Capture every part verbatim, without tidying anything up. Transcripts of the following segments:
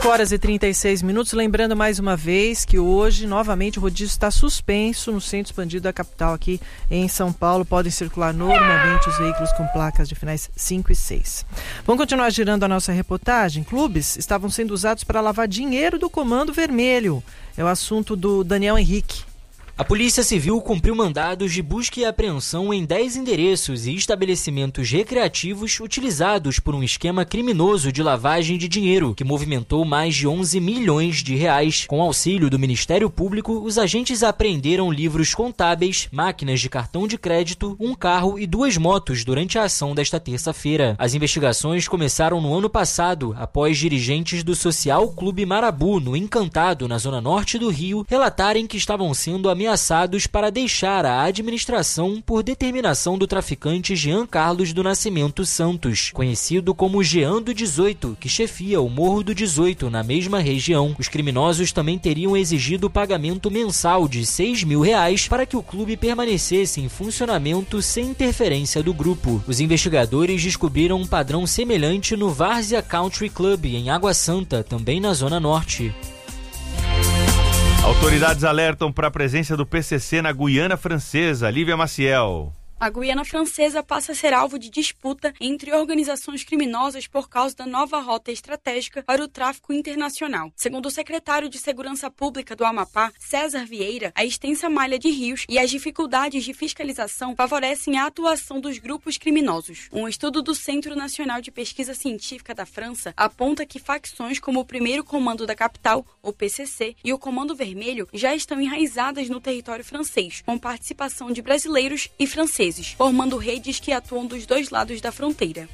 cinco horas e trinta e seis minutos, lembrando mais uma vez que hoje, novamente, o rodízio está suspenso no centro expandido da capital aqui em São Paulo. Podem circular normalmente os veículos com placas de finais cinco e seis. Vamos continuar girando a nossa reportagem. Clubes estavam sendo usados para lavar dinheiro do Comando Vermelho. É o assunto do Daniel Henrique. A Polícia Civil cumpriu mandados de busca e apreensão em dez endereços e estabelecimentos recreativos utilizados por um esquema criminoso de lavagem de dinheiro, que movimentou mais de onze milhões de reais. Com auxílio do Ministério Público, os agentes apreenderam livros contábeis, máquinas de cartão de crédito, um carro e duas motos durante a ação desta terça-feira. As investigações começaram no ano passado, após dirigentes do Social Clube Marabu, no Encantado, na zona norte do Rio, relatarem que estavam sendo ameaçados ameaçados para deixar a administração por determinação do traficante Jean Carlos do Nascimento Santos, conhecido como Jean do dezoito, que chefia o Morro do dezoito na mesma região. Os criminosos também teriam exigido o pagamento mensal de seis mil reais para que o clube permanecesse em funcionamento sem interferência do grupo. Os investigadores descobriram um padrão semelhante no Várzea Country Club, em Água Santa, também na Zona Norte. Autoridades alertam para a presença do P C C na Guiana Francesa. Lívia Maciel. A Guiana Francesa passa a ser alvo de disputa entre organizações criminosas por causa da nova rota estratégica para o tráfico internacional. Segundo o secretário de Segurança Pública do Amapá, César Vieira, a extensa malha de rios e as dificuldades de fiscalização favorecem a atuação dos grupos criminosos. Um estudo do Centro Nacional de Pesquisa Científica da França aponta que facções como o Primeiro Comando da Capital, o P C C, e o Comando Vermelho já estão enraizadas no território francês, com participação de brasileiros e franceses, formando redes que atuam dos dois lados da fronteira.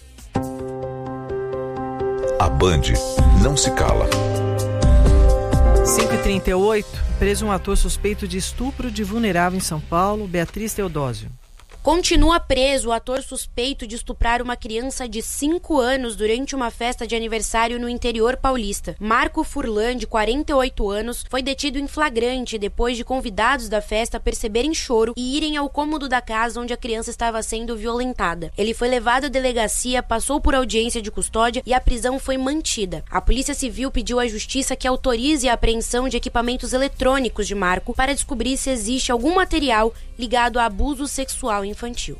A Band não se cala. cinco e trinta e oito, preso um ator suspeito de estupro de vulnerável em São Paulo, Beatriz Teodósio. Continua preso o ator suspeito de estuprar uma criança de cinco anos durante uma festa de aniversário no interior paulista. Marco Furlan, de quarenta e oito anos, foi detido em flagrante depois de convidados da festa perceberem choro e irem ao cômodo da casa onde a criança estava sendo violentada. Ele foi levado à delegacia, passou por audiência de custódia e a prisão foi mantida. A Polícia Civil pediu à Justiça que autorize a apreensão de equipamentos eletrônicos de Marco para descobrir se existe algum material ligado a abuso sexual infantil. infantil.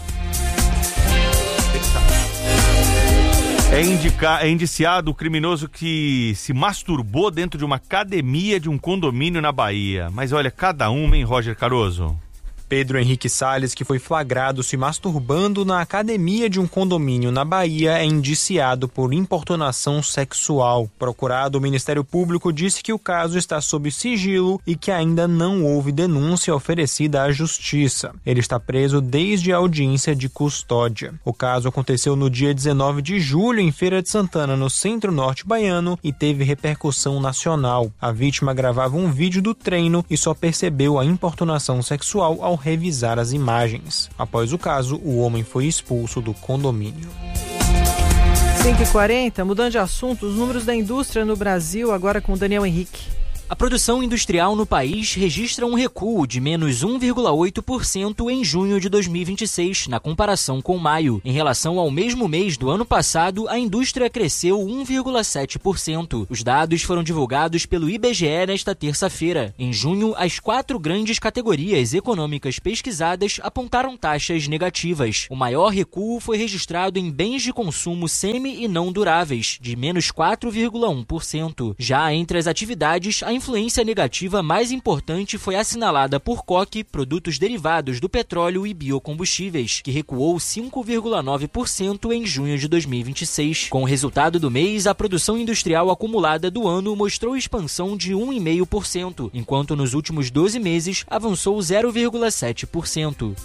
É, indica, é indiciado o criminoso que se masturbou dentro de uma academia de um condomínio na Bahia. Mas olha, cada uma, hein, Roger Caroso? Pedro Henrique Salles, que foi flagrado se masturbando na academia de um condomínio na Bahia, é indiciado por importunação sexual. Procurado, o Ministério Público disse que o caso está sob sigilo e que ainda não houve denúncia oferecida à Justiça. Ele está preso desde a audiência de custódia. O caso aconteceu no dia dezenove de julho em Feira de Santana, no centro-norte baiano, e teve repercussão nacional. A vítima gravava um vídeo do treino e só percebeu a importunação sexual ao revisar as imagens. Após o caso, o homem foi expulso do condomínio. cinco e quarenta, mudando de assunto, os números da indústria no Brasil, agora com o Daniel Henrique. A produção industrial no país registra um recuo de menos um vírgula oito por cento em junho de dois mil e vinte e seis, na comparação com maio. Em relação ao mesmo mês do ano passado, a indústria cresceu um vírgula sete por cento. Os dados foram divulgados pelo I B G E nesta terça-feira. Em junho, as quatro grandes categorias econômicas pesquisadas apontaram taxas negativas. O maior recuo foi registrado em bens de consumo semi e não duráveis, de menos quatro vírgula um por cento. Já entre as atividades, a influência negativa mais importante foi assinalada por coque, produtos derivados do petróleo e biocombustíveis, que recuou cinco vírgula nove por cento em junho de dois mil e vinte e seis. Com o resultado do mês, a produção industrial acumulada do ano mostrou expansão de um vírgula cinco por cento, enquanto nos últimos doze meses avançou zero vírgula sete por cento.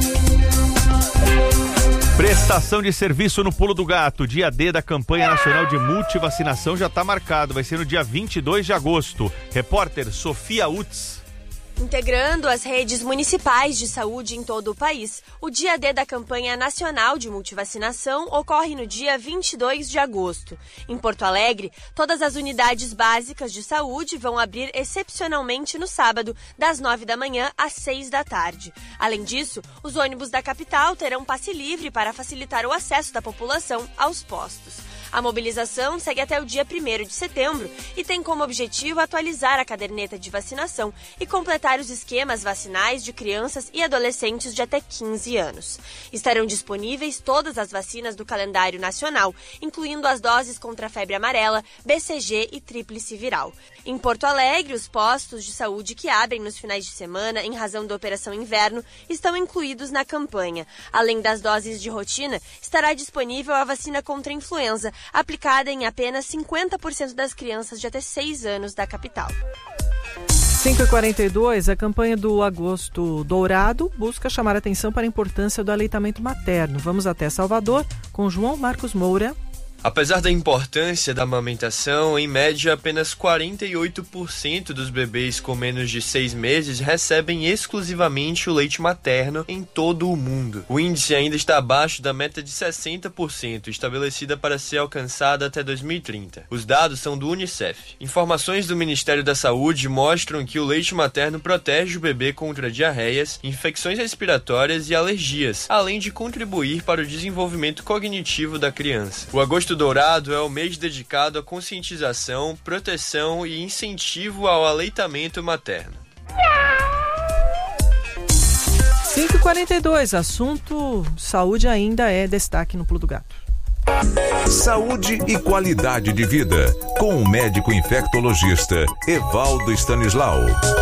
Prestação de serviço no Pulo do Gato. Dia D da campanha nacional de multivacinação já está marcado. Vai ser no dia vinte e dois de agosto. Repórter Sofia Utz. Integrando as redes municipais de saúde em todo o país, o dia D da campanha nacional de multivacinação ocorre no dia vinte e dois de agosto. Em Porto Alegre, todas as unidades básicas de saúde vão abrir excepcionalmente no sábado, das nove da manhã às seis da tarde. Além disso, os ônibus da capital terão passe livre para facilitar o acesso da população aos postos. A mobilização segue até o dia primeiro de setembro e tem como objetivo atualizar a caderneta de vacinação e completar os esquemas vacinais de crianças e adolescentes de até quinze anos. Estarão disponíveis todas as vacinas do calendário nacional, incluindo as doses contra a febre amarela, B C G e tríplice viral. Em Porto Alegre, os postos de saúde que abrem nos finais de semana em razão da Operação Inverno estão incluídos na campanha. Além das doses de rotina, estará disponível a vacina contra a influenza, aplicada em apenas cinquenta por cento das crianças de até seis anos da capital. cinco e quarenta e dois, a campanha do Agosto Dourado busca chamar atenção para a importância do aleitamento materno. Vamos até Salvador com João Marcos Moura. Apesar da importância da amamentação, em média apenas quarenta e oito por cento dos bebês com menos de seis meses recebem exclusivamente o leite materno em todo o mundo. O índice ainda está abaixo da meta de sessenta por cento, estabelecida para ser alcançada até dois mil e trinta. Os dados são do Unicef. Informações do Ministério da Saúde mostram que o leite materno protege o bebê contra diarreias, infecções respiratórias e alergias, além de contribuir para o desenvolvimento cognitivo da criança. O Agosto Dourado é o mês dedicado à conscientização, proteção e incentivo ao aleitamento materno. cinco e quarenta e dois, assunto saúde ainda é destaque no Pulo do Gato. Saúde e qualidade de vida, com o médico infectologista Evaldo Stanislau.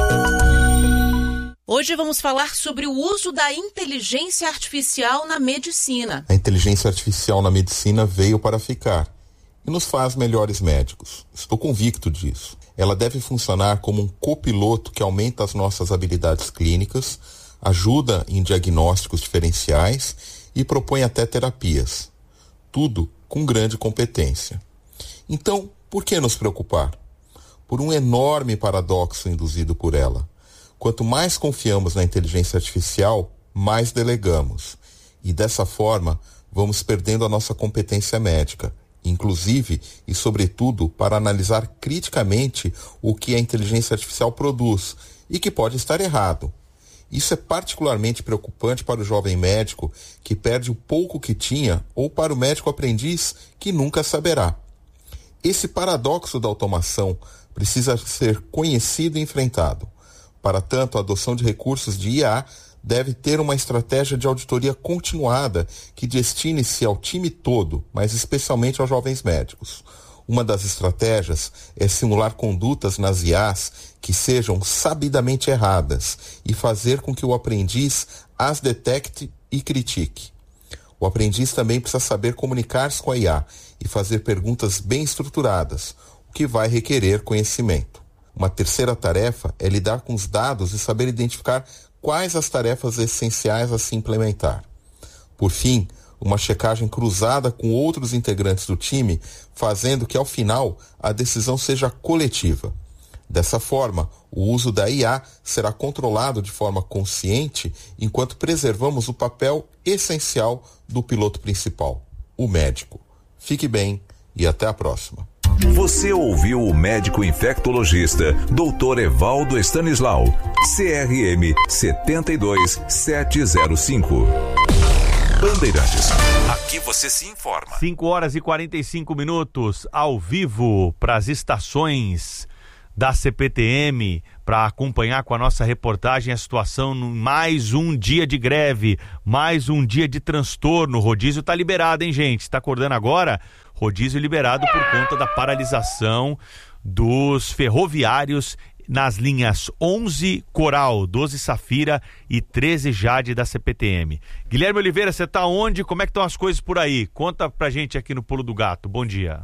Hoje vamos falar sobre o uso da inteligência artificial na medicina. A inteligência artificial na medicina veio para ficar e nos faz melhores médicos. Estou convicto disso. Ela deve funcionar como um copiloto que aumenta as nossas habilidades clínicas, ajuda em diagnósticos diferenciais e propõe até terapias. Tudo com grande competência. Então, por que nos preocupar? Por um enorme paradoxo induzido por ela. Quanto mais confiamos na inteligência artificial, mais delegamos. E dessa forma, vamos perdendo a nossa competência médica, inclusive e sobretudo para analisar criticamente o que a inteligência artificial produz e que pode estar errado. Isso é particularmente preocupante para o jovem médico que perde o pouco que tinha ou para o médico aprendiz que nunca saberá. Esse paradoxo da automação precisa ser conhecido e enfrentado. Para tanto, a adoção de recursos de I A deve ter uma estratégia de auditoria continuada que destine-se ao time todo, mas especialmente aos jovens médicos. Uma das estratégias é simular condutas nas I As que sejam sabidamente erradas e fazer com que o aprendiz as detecte e critique. O aprendiz também precisa saber comunicar-se com a I A e fazer perguntas bem estruturadas, o que vai requerer conhecimento. Uma terceira tarefa é lidar com os dados e saber identificar quais as tarefas essenciais a se implementar. Por fim, uma checagem cruzada com outros integrantes do time, fazendo que, ao final, a decisão seja coletiva. Dessa forma, o uso da I A será controlado de forma consciente, enquanto preservamos o papel essencial do piloto principal, o médico. Fique bem e até a próxima. Você ouviu o médico infectologista doutor Evaldo Stanislau, C R M sete dois sete zero cinco. Bandeirantes. Aqui você se informa. cinco horas e quarenta e cinco minutos ao vivo para as estações da C P T M para acompanhar com a nossa reportagem a situação em mais um dia de greve, mais um dia de transtorno. O rodízio está liberado, hein, gente? Está acordando agora? Rodízio liberado por conta da paralisação dos ferroviários nas linhas onze Coral, doze Safira e treze Jade da C P T M. Guilherme Oliveira, você está onde? Como é que estão as coisas por aí? Conta pra gente aqui no Pulo do Gato. Bom dia.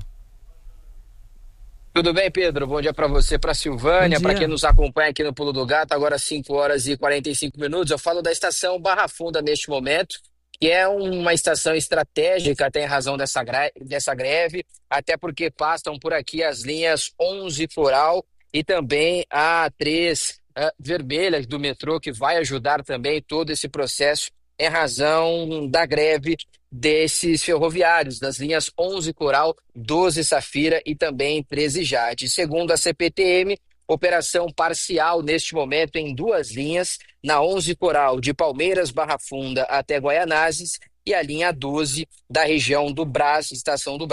Tudo bem, Pedro? Bom dia para você, para Silvânia, para quem nos acompanha aqui no Pulo do Gato, agora cinco horas e quarenta e cinco minutos. Eu falo da estação Barra Funda neste momento, que é uma estação estratégica, até em razão dessa, gre- dessa greve, até porque passam por aqui as linhas onze Floral e também a três uh, vermelha do metrô, que vai ajudar também todo esse processo em razão da greve desses ferroviários, das linhas onze Coral, doze Safira e também treze Jade. Segundo a C P T M, operação parcial neste momento em duas linhas, na onze Coral de Palmeiras, Barra Funda até Guaianazes e a linha doze da região do Brás, estação do Brás,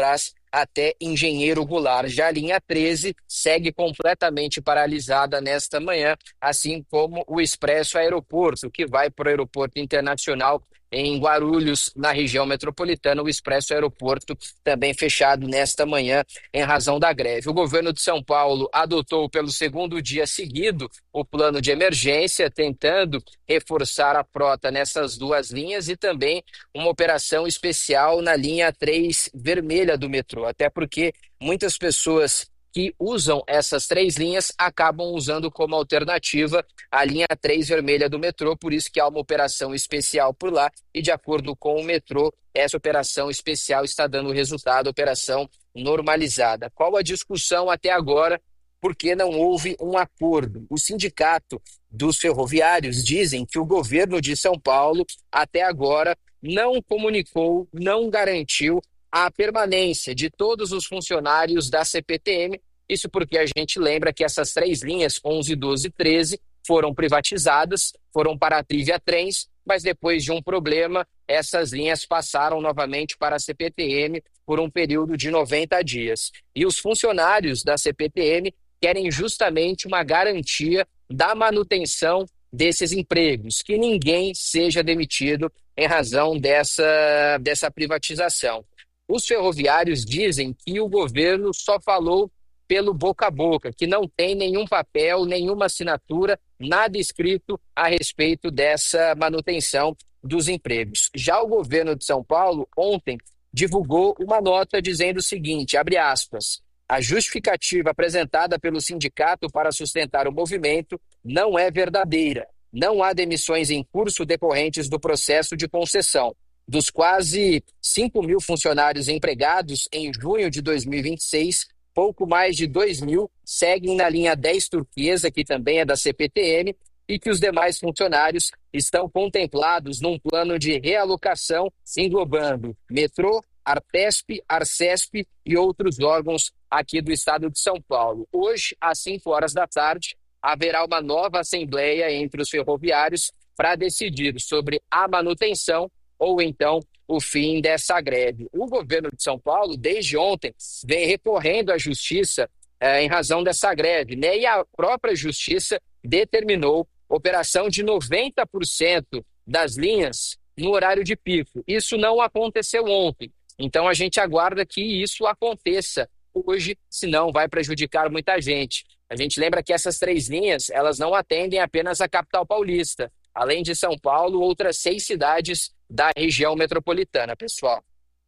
até Engenheiro Goulart. Já a linha treze segue completamente paralisada nesta manhã, assim como o Expresso Aeroporto, que vai para o Aeroporto Internacional em Guarulhos, na região metropolitana. O Expresso Aeroporto também fechado nesta manhã em razão da greve. O governo de São Paulo adotou pelo segundo dia seguido o plano de emergência, tentando reforçar a frota nessas duas linhas e também uma operação especial na linha três vermelha do metrô, até porque muitas pessoas que usam essas três linhas acabam usando como alternativa a linha três vermelha do metrô, por isso que há uma operação especial por lá e, de acordo com o metrô, essa operação especial está dando resultado, operação normalizada. Qual a discussão até agora? Porque não houve um acordo. O sindicato dos ferroviários dizem que o governo de São Paulo até agora não comunicou, não garantiu a permanência de todos os funcionários da C P T M, isso porque a gente lembra que essas três linhas, onze, doze e treze, foram privatizadas, foram para a Trivia Trens, mas depois de um problema, essas linhas passaram novamente para a C P T M por um período de noventa dias. E os funcionários da C P T M querem justamente uma garantia da manutenção desses empregos, que ninguém seja demitido em razão dessa, dessa privatização. Os ferroviários dizem que o governo só falou pelo boca a boca, que não tem nenhum papel, nenhuma assinatura, nada escrito a respeito dessa manutenção dos empregos. Já o governo de São Paulo, ontem, divulgou uma nota dizendo o seguinte, abre aspas, a justificativa apresentada pelo sindicato para sustentar o movimento não é verdadeira. Não há demissões em curso decorrentes do processo de concessão. Dos quase cinco mil funcionários empregados em junho de dois mil e vinte e seis, pouco mais de dois mil seguem na linha dez turquesa, que também é da C P T M, e que os demais funcionários estão contemplados num plano de realocação englobando metrô, Artesp, Arcesp e outros órgãos aqui do estado de São Paulo. Hoje, às cinco horas da tarde, haverá uma nova assembleia entre os ferroviários para decidir sobre a manutenção ou então o fim dessa greve. O governo de São Paulo, desde ontem, vem recorrendo à justiça eh, em razão dessa greve, né? E a própria justiça determinou operação de noventa por cento das linhas no horário de pico. Isso não aconteceu ontem, então a gente aguarda que isso aconteça hoje, senão vai prejudicar muita gente. A gente lembra que essas três linhas, elas não atendem apenas a capital paulista. Além de São Paulo, outras seis cidades da região metropolitana, pessoal.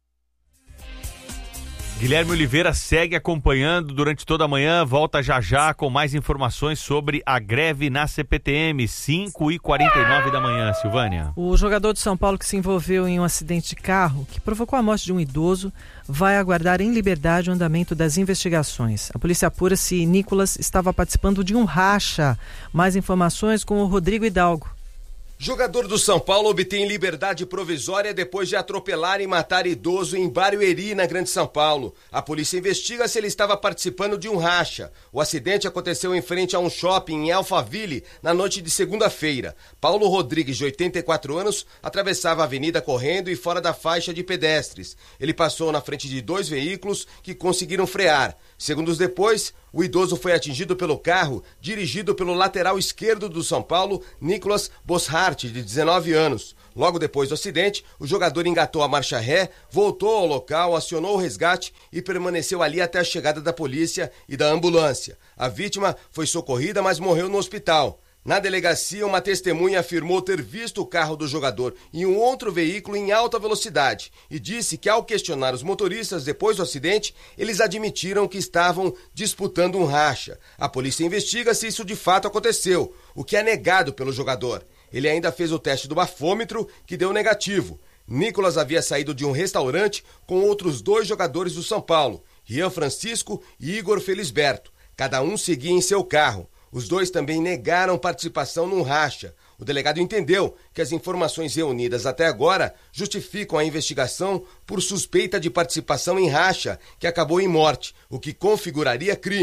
Guilherme Oliveira segue acompanhando durante toda a manhã, volta já já com mais informações sobre a greve na C P T M, cinco e quarenta e nove da manhã, Silvânia. O jogador de São Paulo que se envolveu em um acidente de carro que provocou a morte de um idoso vai aguardar em liberdade o andamento das investigações. A polícia apura se Nicolas estava participando de um racha. Mais informações com o Rodrigo Hidalgo. Jogador do São Paulo obtém liberdade provisória depois de atropelar e matar idoso em Barueri, na Grande São Paulo. A polícia investiga se ele estava participando de um racha. O acidente aconteceu em frente a um shopping em Alphaville na noite de segunda-feira. Paulo Rodrigues, de oitenta e quatro anos, atravessava a avenida correndo e fora da faixa de pedestres. Ele passou na frente de dois veículos que conseguiram frear. Segundos depois, o idoso foi atingido pelo carro dirigido pelo lateral esquerdo do São Paulo, Nicolas Boshart, de dezenove anos. Logo depois do acidente, o jogador engatou a marcha ré, voltou ao local, acionou o resgate e permaneceu ali até a chegada da polícia e da ambulância. A vítima foi socorrida, mas morreu no hospital. Na delegacia, uma testemunha afirmou ter visto o carro do jogador e um outro veículo em alta velocidade e disse que, ao questionar os motoristas depois do acidente, eles admitiram que estavam disputando um racha. A polícia investiga se isso de fato aconteceu, o que é negado pelo jogador. Ele ainda fez o teste do bafômetro, que deu negativo. Nicolas havia saído de um restaurante com outros dois jogadores do São Paulo, Rian Francisco e Igor Felisberto. Cada um seguia em seu carro. Os dois também negaram participação num racha. O delegado entendeu que as informações reunidas até agora justificam a investigação por suspeita de participação em racha, que acabou em morte, o que configuraria crime.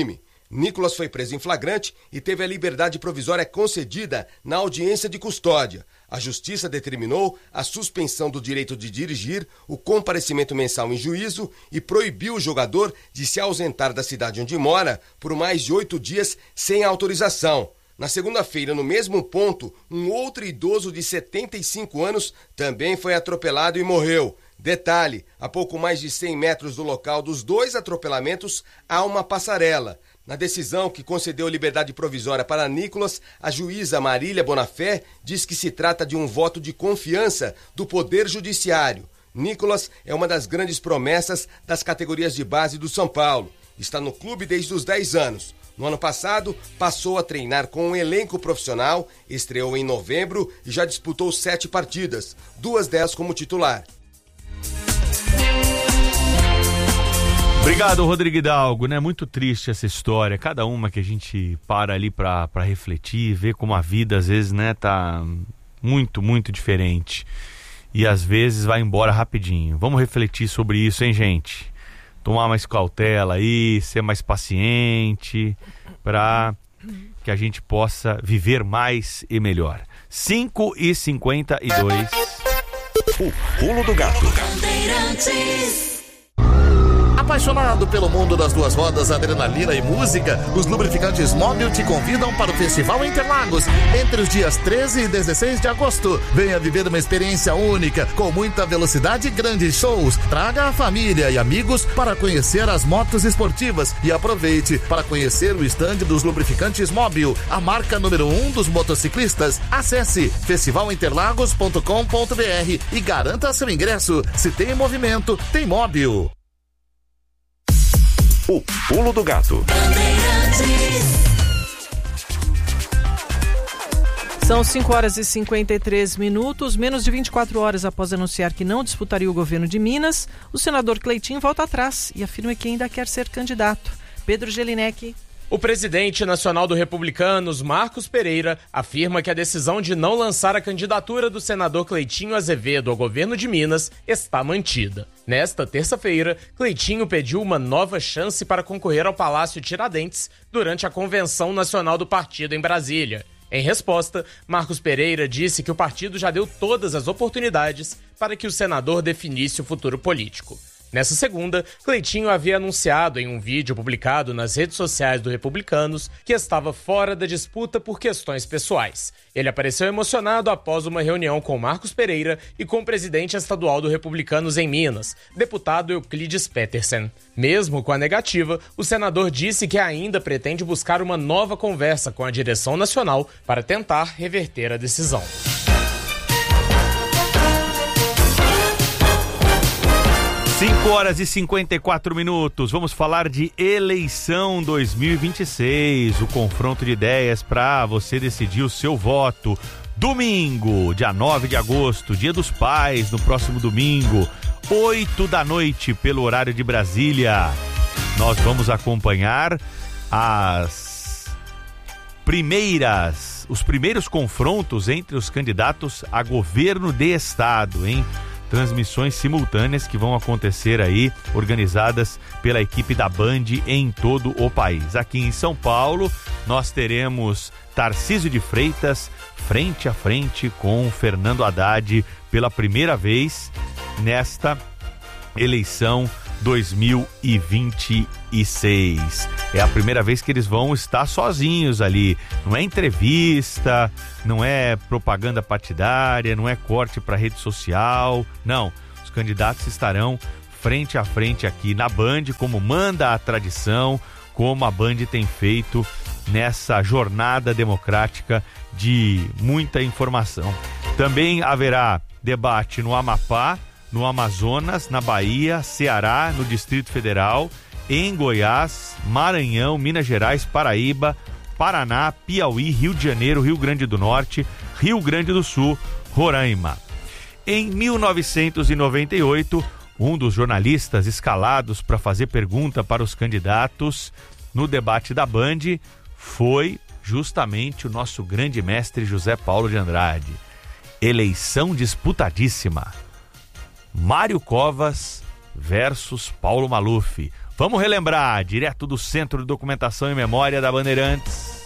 Nicolas foi preso em flagrante e teve a liberdade provisória concedida na audiência de custódia. A Justiça determinou a suspensão do direito de dirigir, o comparecimento mensal em juízo e proibiu o jogador de se ausentar da cidade onde mora por mais de oito dias sem autorização. Na segunda-feira, no mesmo ponto, um outro idoso de setenta e cinco anos também foi atropelado e morreu. Detalhe, a pouco mais de cem metros do local dos dois atropelamentos há uma passarela. Na decisão que concedeu liberdade provisória para Nicolas, a juíza Marília Bonafé diz que se trata de um voto de confiança do Poder Judiciário. Nicolas é uma das grandes promessas das categorias de base do São Paulo. Está no clube desde os dez anos. No ano passado, passou a treinar com um elenco profissional, estreou em novembro e já disputou sete partidas, duas delas como titular. Obrigado, Rodrigo Hidalgo, né? Muito triste essa história, cada uma que a gente para ali pra, pra refletir, ver como a vida às vezes, né, tá muito, muito diferente e às vezes vai embora rapidinho. Vamos refletir sobre isso, hein, gente? Tomar mais cautela aí, ser mais paciente para que a gente possa viver mais e melhor. cinco e cinquenta e dois. O Pulo do Gato. Apaixonado pelo mundo das duas rodas, adrenalina e música, os lubrificantes Móbil te convidam para o Festival Interlagos entre os dias treze e dezesseis de agosto. Venha viver uma experiência única, com muita velocidade e grandes shows. Traga a família e amigos para conhecer as motos esportivas e aproveite para conhecer o estande dos lubrificantes Móbil, a marca número um dos motociclistas. Acesse festival interlagos ponto com ponto br e garanta seu ingresso. Se tem movimento, tem Móbil. O Pulo do Gato. São cinco horas e cinquenta e três minutos, menos de vinte e quatro horas após anunciar que não disputaria o governo de Minas, o senador Cleitinho volta atrás e afirma que ainda quer ser candidato. Pedro Jelinek. O presidente nacional do Republicanos, Marcos Pereira, afirma que a decisão de não lançar a candidatura do senador Cleitinho Azevedo ao governo de Minas está mantida. Nesta terça-feira, Cleitinho pediu uma nova chance para concorrer ao Palácio Tiradentes durante a convenção nacional do partido em Brasília. Em resposta, Marcos Pereira disse que o partido já deu todas as oportunidades para que o senador definisse o futuro político. Nessa segunda, Cleitinho havia anunciado em um vídeo publicado nas redes sociais do Republicanos que estava fora da disputa por questões pessoais. Ele apareceu emocionado após uma reunião com Marcos Pereira e com o presidente estadual do Republicanos em Minas, deputado Euclides Petersen. Mesmo com a negativa, o senador disse que ainda pretende buscar uma nova conversa com a direção nacional para tentar reverter a decisão. cinco horas e cinquenta e quatro minutos, vamos falar de eleição dois mil e vinte e seis, o confronto de ideias para você decidir o seu voto. Domingo, dia nove de agosto, dia dos pais, no próximo domingo, oito da noite, pelo horário de Brasília. Nós vamos acompanhar as primeiras, os primeiros confrontos entre os candidatos a governo de estado, hein? Transmissões simultâneas que vão acontecer aí, organizadas pela equipe da Band em todo o país. Aqui em São Paulo, nós teremos Tarcísio de Freitas frente a frente com Fernando Haddad pela primeira vez nesta eleição dois mil e vinte e seis. É a primeira vez que eles vão estar sozinhos ali. Não é entrevista, não é propaganda partidária, não é corte para rede social. Não, os candidatos estarão frente a frente aqui na Band, como manda a tradição, como a Band tem feito nessa jornada democrática de muita informação. Também haverá debate no Amapá, no Amazonas, na Bahia, Ceará, no Distrito Federal, em Goiás, Maranhão, Minas Gerais, Paraíba, Paraná, Piauí, Rio de Janeiro, Rio Grande do Norte, Rio Grande do Sul, Roraima. Em mil novecentos e noventa e oito, um dos jornalistas escalados para fazer pergunta para os candidatos no debate da Band foi justamente o nosso grande mestre José Paulo de Andrade. Eleição disputadíssima. Mário Covas versus Paulo Maluf. Vamos relembrar, direto do Centro de Documentação e Memória da Bandeirantes.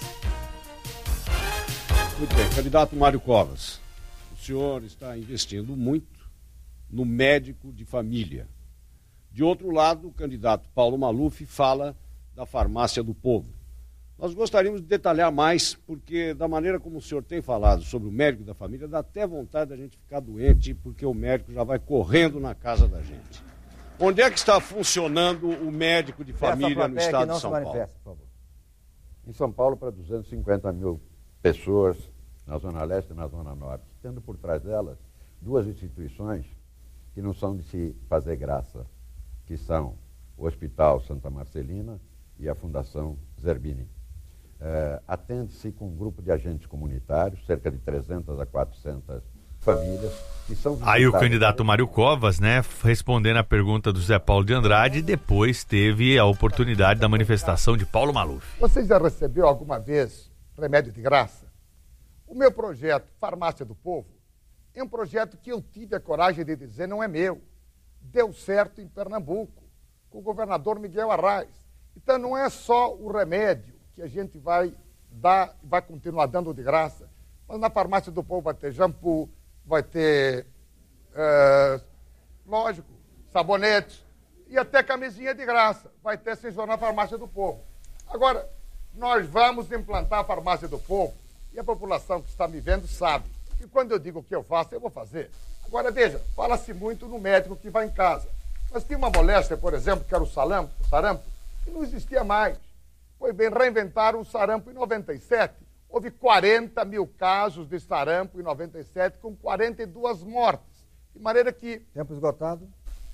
Muito bem, candidato Mário Covas, o senhor está investindo muito no médico de família. De outro lado, o candidato Paulo Maluf fala da farmácia do povo. Nós gostaríamos de detalhar mais, porque da maneira como o senhor tem falado sobre o médico da família, dá até vontade da gente ficar doente, porque o médico já vai correndo na casa da gente. Onde é que está funcionando o médico de família no estado de São Paulo? Por favor. Em São Paulo, para duzentas e cinquenta mil pessoas, na Zona Leste e na Zona Norte, tendo por trás delas duas instituições que não são de se fazer graça, que são o Hospital Santa Marcelina e a Fundação Zerbini. É, atende-se com um grupo de agentes comunitários, cerca de trezentas a quatrocentas famílias, que são... Aí o candidato Mário Covas, né, respondendo a pergunta do Zé Paulo de Andrade, depois teve a oportunidade da manifestação de Paulo Maluf. Você já recebeu alguma vez remédio de graça? O meu projeto Farmácia do Povo é um projeto que eu tive a coragem de dizer não é meu. Deu certo em Pernambuco, com o governador Miguel Arraes. Então não é só o remédio que a gente vai dar, vai continuar dando de graça, mas na Farmácia do Povo vai ter shampoo, vai ter, é, lógico, sabonetes e até camisinha de graça. Vai ter sensor na Farmácia do Povo. Agora, nós vamos implantar a Farmácia do Povo e a população que está me vendo sabe que quando eu digo o que eu faço, eu vou fazer. Agora, veja, fala-se muito no médico que vai em casa. Mas tinha uma moléstia, por exemplo, que era o sarampo, o sarampo, que não existia mais. Foi bem, reinventaram o sarampo em noventa e sete. Houve quarenta mil casos de sarampo em noventa e sete, com quarenta e duas mortes. De maneira que... Tempo esgotado.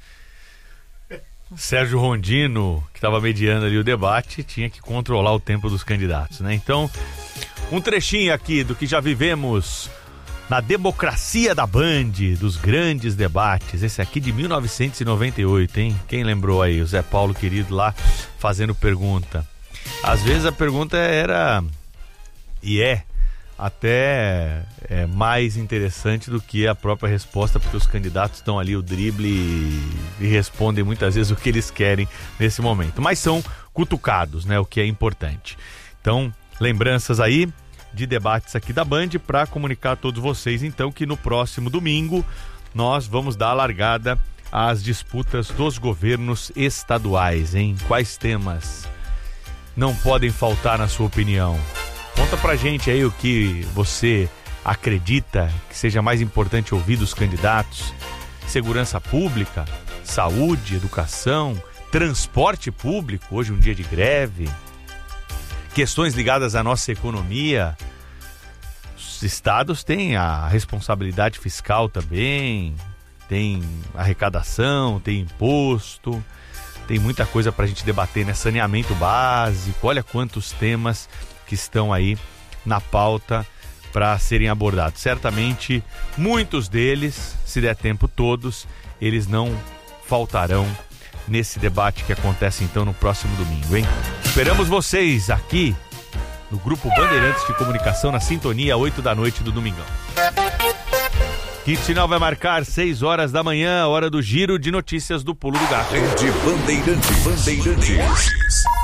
Sérgio Rondino, que estava mediando ali o debate, tinha que controlar o tempo dos candidatos, né? Então, um trechinho aqui do que já vivemos na democracia da Band, dos grandes debates. Esse aqui de mil novecentos e noventa e oito, hein? Quem lembrou aí? O Zé Paulo querido lá fazendo pergunta. Às vezes a pergunta era, e é, até é, mais interessante do que a própria resposta, porque os candidatos estão ali o drible e, e respondem muitas vezes o que eles querem nesse momento. Mas são cutucados, né? O que é importante. Então, lembranças aí de debates aqui da Band para comunicar a todos vocês, então, que no próximo domingo nós vamos dar a largada às disputas dos governos estaduais, hein? Quais temas não podem faltar na sua opinião? Conta pra gente aí o que você acredita que seja mais importante ouvir dos candidatos. Segurança pública, saúde, educação, transporte público, hoje um dia de greve, questões ligadas à nossa economia. Os estados têm a responsabilidade fiscal também, tem arrecadação, tem imposto, tem muita coisa para a gente debater, né? Saneamento básico, olha quantos temas que estão aí na pauta para serem abordados. Certamente, muitos deles, se der tempo todos, eles não faltarão nesse debate que acontece então no próximo domingo, hein? Esperamos vocês aqui no Grupo Bandeirantes de Comunicação, na sintonia, oito da noite do domingão. Quinto sinal vai marcar seis horas da manhã, hora do giro de notícias do Pulo do Gato. Rede Bandeirantes. Bandeirantes.